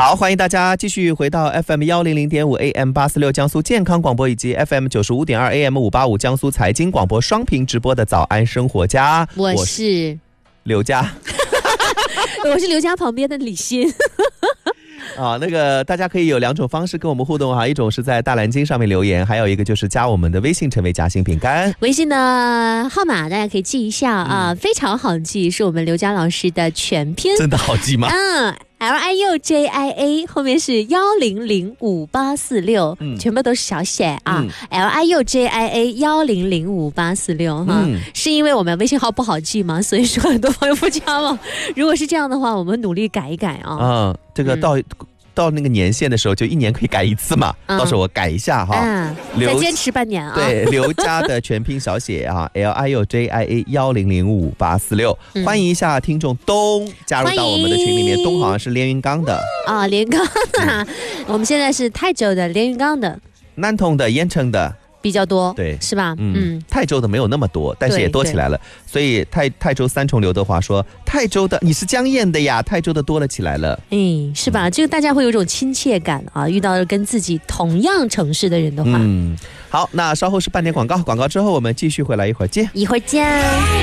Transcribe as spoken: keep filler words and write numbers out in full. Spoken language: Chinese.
好，欢迎大家继续回到 F M 一零零点五 A M 八四六江苏健康广播以及 F M 九十五点二 A M 五八五江苏财经广播双屏直播的早安生活家。 我是刘佳我是刘佳旁边的李欣啊，那个大家可以有两种方式跟我们互动哈，一种是在大蓝鲸上面留言，还有一个就是加我们的微信成为夹心饼干。 微信的号码大家可以记一下啊、嗯，非常好记，是我们刘佳老师的全拼。 真的好记吗？ 嗯。L I U J I A 后面是幺零零五八四六，全部都是小写啊、嗯、L I U J I A 幺零零五八四六哈，是因为我们微信号不好记吗？所以说很多朋友不加吗？如果是这样的话，我们努力改一改啊。 嗯，这个到、嗯到那个年限的时候，就一年可以改一次嘛。嗯、到时候我改一下哈， 嗯、再坚持半年啊。 对，刘佳的全拼小写啊 ，L I U J I A 幺零零五八四六，欢迎一下听众东加入到我们的群里面。东好像是连云港的啊，连云港、嗯，我们现在是泰州的、连云港的、 南通的、盐城的。 比较多， 对， 是吧？ 嗯，嗯泰州的没有那么多，但是也多起来了。所以泰泰州三重刘德华说，泰州的你是江堰的呀，泰州的多了起来了。 哎，是吧？这个大家会有一种亲切感啊，遇到跟自己同样城市的人的话。 嗯，好，那稍后是半点广告，广告之后我们继续回来，一会儿见， 一会儿见。